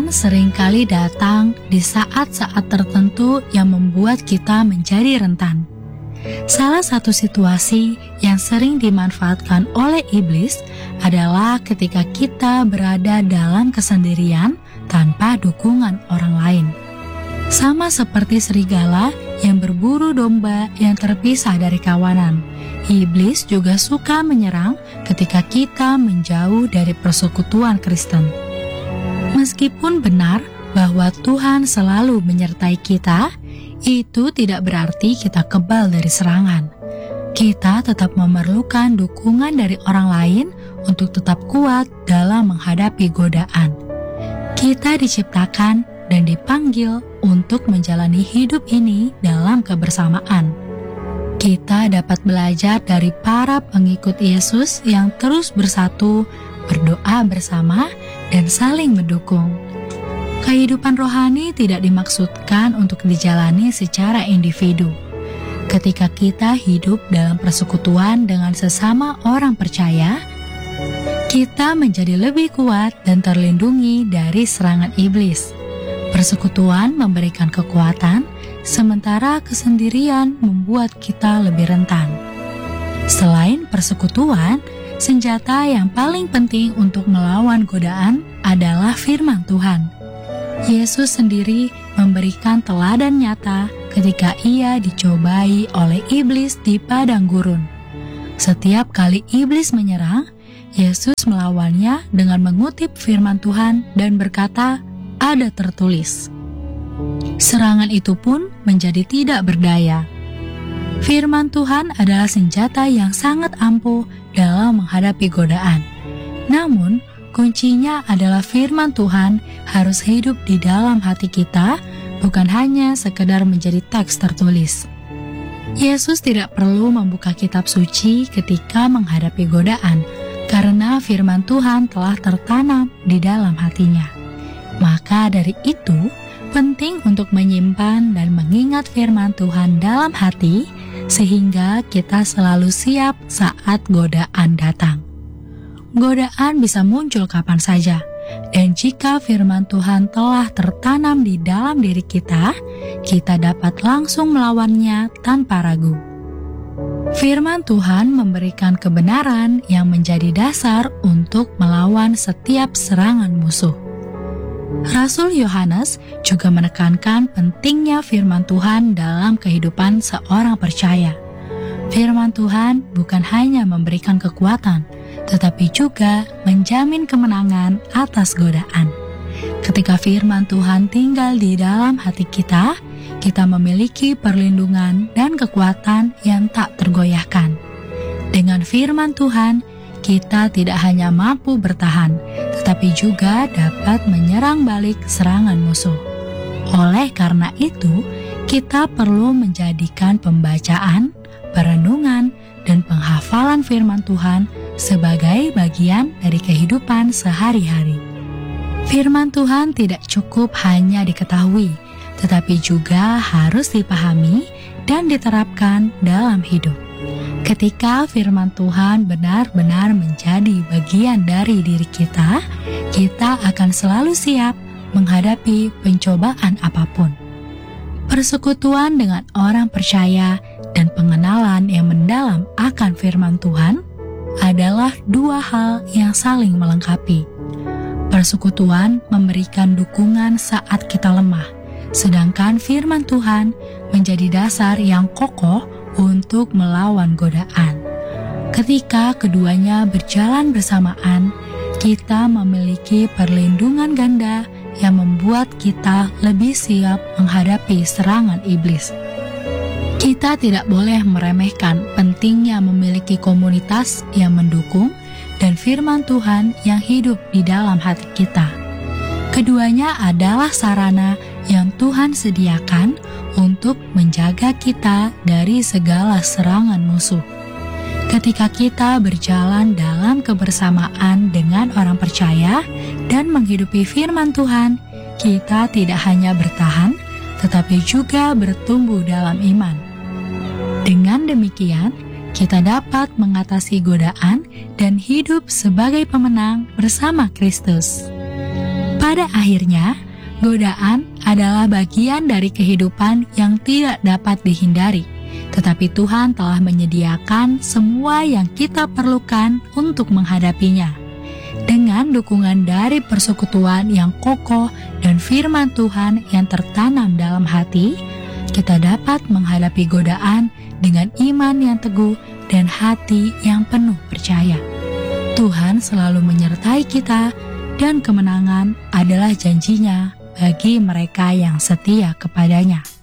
Godaan seringkali datang di saat-saat tertentu yang membuat kita menjadi rentan. Salah satu situasi yang sering dimanfaatkan oleh iblis adalah ketika kita berada dalam kesendirian tanpa dukungan orang lain. Sama seperti serigala yang berburu domba yang terpisah dari kawanan, iblis juga suka menyerang ketika kita menjauh dari persekutuan Kristen. Meskipun benar bahwa Tuhan selalu menyertai kita, itu tidak berarti kita kebal dari serangan. Kita tetap memerlukan dukungan dari orang lain untuk tetap kuat dalam menghadapi godaan. Kita diciptakan dan dipanggil untuk menjalani hidup ini dalam kebersamaan. Kita dapat belajar dari para pengikut Yesus yang terus bersatu, berdoa bersama, dan saling mendukung. Kehidupan rohani tidak dimaksudkan untuk dijalani secara individu. Ketika kita hidup dalam persekutuan dengan sesama orang percaya, kita menjadi lebih kuat dan terlindungi dari serangan iblis. Persekutuan memberikan kekuatan, sementara kesendirian membuat kita lebih rentan. Selain persekutuan, senjata yang paling penting untuk melawan godaan adalah firman Tuhan. Yesus sendiri memberikan teladan nyata ketika ia dicobai oleh iblis di padang gurun. Setiap kali iblis menyerang, Yesus melawannya dengan mengutip firman Tuhan dan berkata, "Ada tertulis." Serangan itu pun menjadi tidak berdaya. Firman Tuhan adalah senjata yang sangat ampuh dalam menghadapi godaan. Namun, kuncinya adalah firman Tuhan harus hidup di dalam hati kita, bukan hanya sekedar menjadi teks tertulis. Yesus tidak perlu membuka kitab suci ketika menghadapi godaan, karena firman Tuhan telah tertanam di dalam hatinya. Maka dari itu, penting untuk menyimpan dan mengingat firman Tuhan dalam hati, sehingga kita selalu siap saat godaan datang. Godaan bisa muncul kapan saja, dan jika firman Tuhan telah tertanam di dalam diri kita dapat langsung melawannya tanpa ragu. Firman Tuhan memberikan kebenaran yang menjadi dasar untuk melawan setiap serangan musuh. Rasul Yohanes juga menekankan pentingnya firman Tuhan dalam kehidupan seorang percaya. Firman Tuhan bukan hanya memberikan kekuatan, tetapi juga menjamin kemenangan atas godaan. Ketika firman Tuhan tinggal di dalam hati kita memiliki perlindungan dan kekuatan yang tak tergoyahkan. Dengan firman Tuhan, kita tidak hanya mampu bertahan, tetapi juga dapat menyerang balik serangan musuh. Oleh karena itu, kita perlu menjadikan pembacaan, perenungan, dan penghafalan firman Tuhan sebagai bagian dari kehidupan sehari-hari. Firman Tuhan tidak cukup hanya diketahui, tetapi juga harus dipahami dan diterapkan dalam hidup. Ketika firman Tuhan benar-benar menjadi bagian dari diri kita akan selalu siap menghadapi pencobaan apapun. Persekutuan dengan orang percaya dan pengenalan yang mendalam akan firman Tuhan adalah dua hal yang saling melengkapi. Persekutuan memberikan dukungan saat kita lemah, sedangkan firman Tuhan menjadi dasar yang kokoh untuk melawan godaan. Ketika keduanya berjalan bersamaan, kita memiliki perlindungan ganda yang membuat kita lebih siap menghadapi serangan iblis. Kita tidak boleh meremehkan pentingnya memiliki komunitas yang mendukung dan firman Tuhan yang hidup di dalam hati kita. Keduanya adalah sarana yang Tuhan sediakan untuk menjaga kita dari segala serangan musuh. Ketika kita berjalan dalam kebersamaan dengan orang percaya dan menghidupi firman Tuhan, kita tidak hanya bertahan, tetapi juga bertumbuh dalam iman. Dengan demikian, kita dapat mengatasi godaan dan hidup sebagai pemenang bersama Kristus. Pada akhirnya, godaan adalah bagian dari kehidupan yang tidak dapat dihindari. Tetapi Tuhan telah menyediakan semua yang kita perlukan untuk menghadapinya. Dengan dukungan dari persekutuan yang kokoh dan firman Tuhan yang tertanam dalam hati, kita dapat menghadapi godaan dengan iman yang teguh dan hati yang penuh percaya. Tuhan selalu menyertai kita, dan kemenangan adalah janjinya bagi mereka yang setia kepadanya.